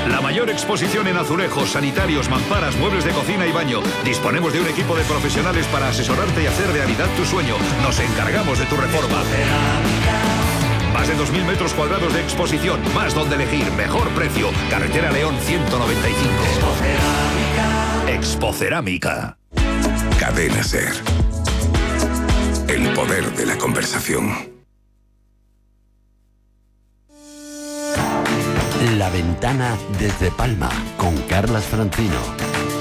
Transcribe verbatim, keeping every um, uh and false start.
La mayor exposición en azulejos, sanitarios, mamparas, muebles de cocina y baño. Disponemos de un equipo de profesionales para asesorarte y hacer realidad tu sueño. Nos encargamos de tu reforma. Más de dos mil metros cuadrados de exposición, más donde elegir, mejor precio. Carretera León ciento noventa y cinco. Expocerámica. Cadena SER. El poder de la conversación. La ventana desde Palma con Carlas Francino.